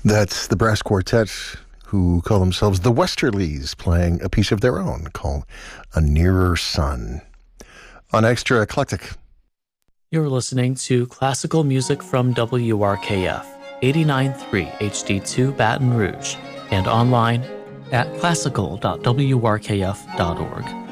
That's the brass quartet who call themselves the Westerlies, playing a piece of their own called A Nearer Sun. On Extra Eclectic. You're listening to classical music from WRKF, 89.3 HD2 Baton Rouge, and online at classical.wrkf.org.